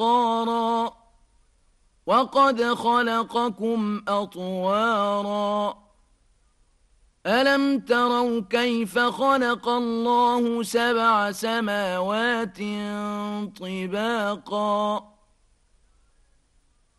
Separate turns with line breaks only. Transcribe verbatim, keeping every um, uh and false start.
وقارا وقد خلقكم أطوارا ألم تروا كيف خلق الله سبع سماوات طباقا